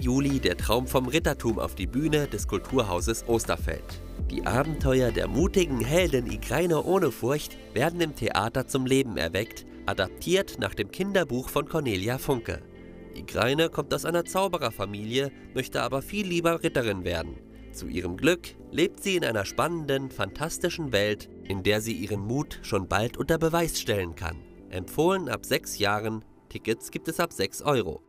Juli der Traum vom Rittertum auf die Bühne des Kulturhauses Osterfeld. Die Abenteuer der mutigen Heldin Igreine ohne Furcht werden im Theater zum Leben erweckt, adaptiert nach dem Kinderbuch von Cornelia Funke. Igreine kommt aus einer Zaubererfamilie, möchte aber viel lieber Ritterin werden. Zu ihrem Glück lebt sie in einer spannenden, fantastischen Welt, in der sie ihren Mut schon bald unter Beweis stellen kann. Empfohlen ab 6 Jahren, Tickets gibt es ab 6 Euro.